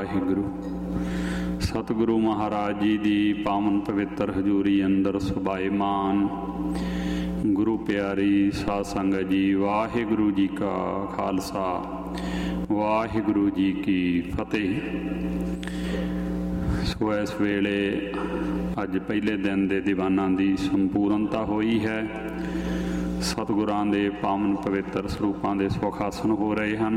ਵਾਹਿਗੁਰੂ। ਸਤਿਗੁਰੂ ਮਹਾਰਾਜ ਜੀ ਦੀ ਪਾਵਨ ਪਵਿੱਤਰ ਹਜ਼ੂਰੀ ਅੰਦਰ ਸੁਭਾਏਮਾਨ ਗੁਰੂ ਪਿਆਰੀ ਸਾਧ ਸੰਗਤ ਜੀ, ਵਾਹਿਗੁਰੂ ਜੀ ਕਾ ਖਾਲਸਾ, ਵਾਹਿਗੁਰੂ ਜੀ ਕੀ ਫਤਿਹ। ਸੋ ਇਸ ਵੇਲੇ ਅੱਜ ਪਹਿਲੇ ਦਿਨ ਦੇ ਦੀਵਾਨਾਂ ਦੀ ਸੰਪੂਰਨਤਾ ਹੋਈ ਹੈ। ਸਤਿਗੁਰਾਂ ਦੇ ਪਾਵਨ ਪਵਿੱਤਰ ਸਰੂਪਾਂ ਦੇ ਸੁਖਾਸਨ ਹੋ ਰਹੇ ਹਨ।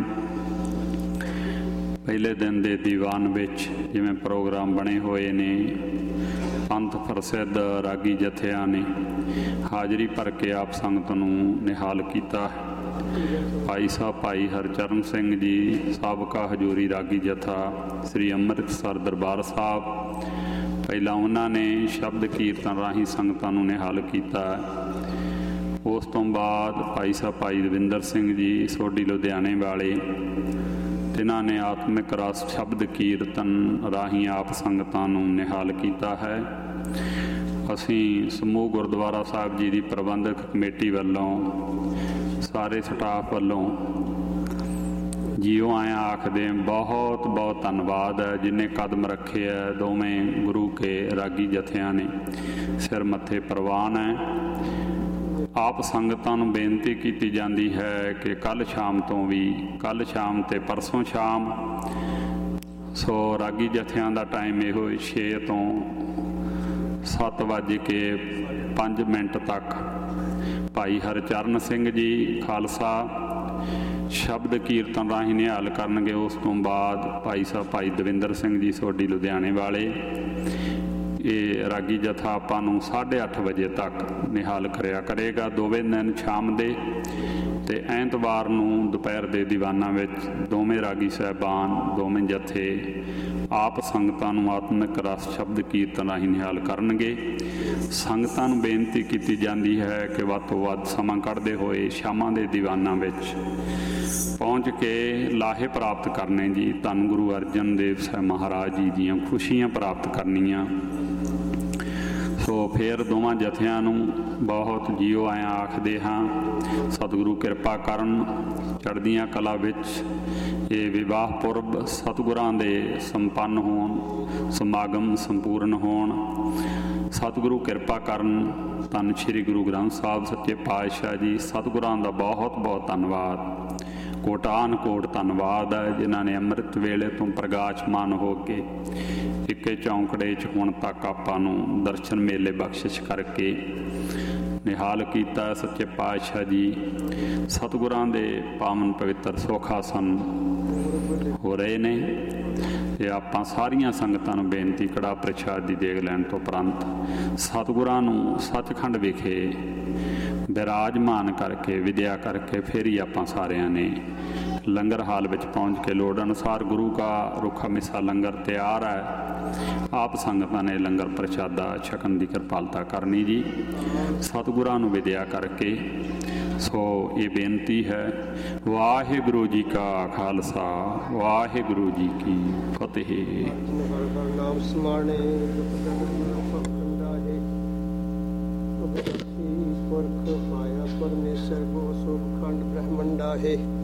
ਪਹਿਲੇ ਦਿਨ ਦੇ ਦੀਵਾਨ ਵਿੱਚ ਜਿਵੇਂ ਪ੍ਰੋਗਰਾਮ ਬਣੇ ਹੋਏ ਨੇ, ਪੰਥ ਪ੍ਰਸਿੱਧ ਰਾਗੀ ਜਥਿਆਂ ਨੇ ਹਾਜ਼ਰੀ ਭਰ ਕੇ ਆਪ ਸੰਗਤ ਨੂੰ ਨਿਹਾਲ ਕੀਤਾ ਹੈ। ਭਾਈ ਸਾਹਿਬ ਭਾਈ ਹਰਚਰਨ ਸਿੰਘ ਜੀ ਸਾਬਕਾ ਹਜ਼ੂਰੀ ਰਾਗੀ ਜਥਾ ਸ੍ਰੀ ਅੰਮ੍ਰਿਤਸਰ ਦਰਬਾਰ ਸਾਹਿਬ, ਪਹਿਲਾਂ ਉਹਨਾਂ ਨੇ ਸ਼ਬਦ ਕੀਰਤਨ ਰਾਹੀਂ ਸੰਗਤਾਂ ਨੂੰ ਨਿਹਾਲ ਕੀਤਾ। ਉਸ ਤੋਂ ਬਾਅਦ ਭਾਈ ਸਾਹਿਬ ਭਾਈ ਦਵਿੰਦਰ ਸਿੰਘ ਜੀ ਸੋਢੀ ਲੁਧਿਆਣੇ ਵਾਲੇ, ਜਿਨ੍ਹਾਂ ਨੇ ਆਤਮਿਕ ਰਸ ਸ਼ਬਦ ਕੀਰਤਨ ਰਾਹੀਂ ਆਪ ਸੰਗਤਾਂ ਨੂੰ ਨਿਹਾਲ ਕੀਤਾ ਹੈ। ਅਸੀਂ ਸਮੂਹ ਗੁਰਦੁਆਰਾ ਸਾਹਿਬ ਜੀ ਦੀ ਪ੍ਰਬੰਧਕ ਕਮੇਟੀ ਵੱਲੋਂ, ਸਾਰੇ ਸਟਾਫ ਵੱਲੋਂ ਜੀਓ ਆਇਆਂ ਆਖਦੇ ਬਹੁਤ ਬਹੁਤ ਧੰਨਵਾਦ ਹੈ। ਜਿੰਨੇ ਕਦਮ ਰੱਖੇ ਹੈ ਦੋਵੇਂ ਗੁਰੂ ਕੇ ਰਾਗੀ ਜਥਿਆਂ ਨੇ, ਸਿਰ ਮੱਥੇ ਪ੍ਰਵਾਨ ਹੈ। ਆਪ ਸੰਗਤਾਂ ਨੂੰ ਬੇਨਤੀ ਕੀਤੀ ਜਾਂਦੀ ਹੈ ਕਿ ਕੱਲ੍ਹ ਸ਼ਾਮ ਤੇ ਪਰਸੋਂ ਸ਼ਾਮ, ਸੋ ਰਾਗੀ ਜਥਿਆਂ ਦਾ ਟਾਈਮ ਇਹੋ 6 ਤੋਂ 7:05 ਤੱਕ ਭਾਈ ਹਰਚਰਨ ਸਿੰਘ ਜੀ ਖਾਲਸਾ ਸ਼ਬਦ ਕੀਰਤਨ ਰਾਹੀਂ ਨਿਹਾਲ ਕਰਨਗੇ। ਉਸ ਤੋਂ ਬਾਅਦ ਭਾਈ ਸਾਹਿਬ ਭਾਈ ਦਵਿੰਦਰ ਸਿੰਘ ਜੀ ਸੋਢੀ ਲੁਧਿਆਣੇ ਵਾਲੇ, ਇਹ ਰਾਗੀ ਜਥਾ ਆਪਾਂ ਨੂੰ 8:30 ਵਜੇ ਤੱਕ ਨਿਹਾਲ ਕਰਿਆ ਕਰੇਗਾ ਦੋਵੇਂ ਦਿਨ ਸ਼ਾਮ ਦੇ। ਅਤੇ ਐਤਵਾਰ ਨੂੰ ਦੁਪਹਿਰ ਦੇ ਦੀਵਾਨਾਂ ਵਿੱਚ ਦੋਵੇਂ ਰਾਗੀ ਸਾਹਿਬਾਨ, ਦੋਵੇਂ ਜਥੇ ਆਪ ਸੰਗਤਾਂ ਨੂੰ ਆਤਮਿਕ ਰਸ ਸ਼ਬਦ ਕੀਰਤਨ ਰਾਹੀਂ ਨਿਹਾਲ ਕਰਨਗੇ। ਸੰਗਤਾਂ ਨੂੰ ਬੇਨਤੀ ਕੀਤੀ ਜਾਂਦੀ ਹੈ ਕਿ ਵੱਧ ਤੋਂ ਵੱਧ ਸਮਾਂ ਕੱਢਦੇ ਹੋਏ ਸ਼ਾਮਾਂ ਦੇ ਦੀਵਾਨਾਂ ਵਿੱਚ ਪਹੁੰਚ ਕੇ ਲਾਹੇ ਪ੍ਰਾਪਤ ਕਰਨੇ ਜੀ। ਧੰਨ ਗੁਰੂ ਅਰਜਨ ਦੇਵ ਸਾਹਿਬ ਮਹਾਰਾਜ ਜੀ ਦੀਆਂ ਖੁਸ਼ੀਆਂ ਪ੍ਰਾਪਤ ਕਰਨੀਆਂ। ਸੋ ਫਿਰ ਦੋਵਾਂ ਜਥਿਆਂ ਨੂੰ ਬਹੁਤ ਜੀਓ ਆਇਆਂ ਆਖਦੇ ਹਾਂ। ਸਤਿਗੁਰੂ ਕਿਰਪਾ ਕਰਨ, ਚੜ੍ਹਦੀਆਂ ਕਲਾ ਵਿੱਚ ਇਹ ਵਿਵਾਹ ਪੁਰਬ ਸਤਿਗੁਰਾਂ ਦੇ ਸੰਪੰਨ ਹੋਣ, ਸਮਾਗਮ ਸੰਪੂਰਨ ਹੋਣ। ਸਤਿਗੁਰੂ ਕਿਰਪਾ ਕਰਨ। ਧੰਨ ਸ਼੍ਰੀ ਗੁਰੂ ਗ੍ਰੰਥ ਸਾਹਿਬ ਸੱਚੇ ਪਾਤਸ਼ਾਹ ਜੀ, ਸਤਿਗੁਰਾਂ ਦਾ ਬਹੁਤ ਬਹੁਤ ਧੰਨਵਾਦ, ਕੋਟਾਨ ਕੋਟ ਧੰਨਵਾਦ ਹੈ, ਜਿਨ੍ਹਾਂ ਨੇ ਅੰਮ੍ਰਿਤ ਵੇਲੇ ਤੋਂ ਪ੍ਰਗਾਸ਼ਮਾਨ ਹੋ ਕੇ ਇੱਕੇ ਚੌਂਕੜੇ 'ਚ ਹੁਣ ਤੱਕ ਆਪਾਂ ਨੂੰ ਦਰਸ਼ਨ ਮੇਲੇ ਬਖਸ਼ਿਸ਼ ਕਰਕੇ ਨਿਹਾਲ ਕੀਤਾ। ਸੱਚੇ ਪਾਤਸ਼ਾਹ ਜੀ ਸਤਿਗੁਰਾਂ ਦੇ ਪਾਵਨ ਪਵਿੱਤਰ ਸੁਖਾਸਨ ਹੋ ਰਹੇ ਨੇ। ਅਤੇ ਆਪਾਂ ਸਾਰੀਆਂ ਸੰਗਤਾਂ ਨੂੰ ਬੇਨਤੀ, ਕੜਾਹ ਪ੍ਰਸ਼ਾਦ ਦੀ ਦੇਗ ਲੈਣ ਤੋਂ ਉਪਰੰਤ ਸਤਿਗੁਰਾਂ ਨੂੰ ਸੱਚਖੰਡ ਵਿਖੇ ਬਿਰਾਜਮਾਨ ਕਰਕੇ, ਵਿਦਿਆ ਕਰਕੇ ਫਿਰ ਹੀ ਆਪਾਂ ਸਾਰਿਆਂ ਨੇ ਲੰਗਰ ਹਾਲ ਵਿੱਚ ਪਹੁੰਚ ਕੇ ਲੋੜ ਅਨੁਸਾਰ ਗੁਰੂ ਕਾ ਰੁੱਖਾ ਮਿੱਸਾ ਲੰਗਰ ਤਿਆਰ ਹੈ। ਆਪ ਸੰਗਤਾਂ ਨੇ ਲੰਗਰ ਪ੍ਰਸ਼ਾਦਾ ਛਕਣ ਦੀ ਕਿਰਪਾਲਤਾ ਕਰਨੀ ਜੀ, ਸਤਿਗੁਰਾਂ ਨੂੰ ਵਿਦਿਆ ਕਰਕੇ। ਸੋ ਇਹ ਬੇਨਤੀ ਹੈ। ਵਾਹਿਗੁਰੂ ਜੀ ਕਾ ਖਾਲਸਾ, ਵਾਹਿਗੁਰੂ ਜੀ ਕੀ ਫਤਿਹ। ਨਾਮ ਸਮਾਣੇ ਪੁਰਖ ਮਾਇਆ ਪਰਮੇਸ਼ਰ ਗੋ ਸੁਖ ਖੰਡ ਬ੍ਰਹਮੰਡਾ ਹੈ।